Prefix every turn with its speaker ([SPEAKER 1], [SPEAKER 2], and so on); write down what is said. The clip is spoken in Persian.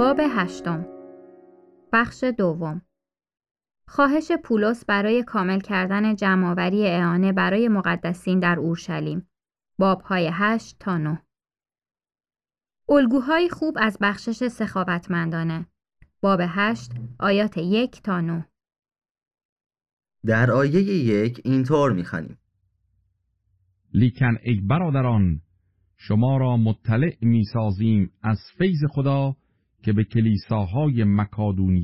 [SPEAKER 1] باب 8. بخش 2. خواهش پولس برای کامل کردن جمع‌آوری اعانه برای مقدسین در اورشلیم. باب‌های 8 تا 9. الگوهای خوب از بخشش سخاوتمندانه. باب 8 آیات 1 تا 9.
[SPEAKER 2] در آیه 1 اینطور می‌خوانیم:
[SPEAKER 3] لیکن ای برادران، شما را مطلع می‌سازیم از فیض خدا که به کلیساهای مکادونیه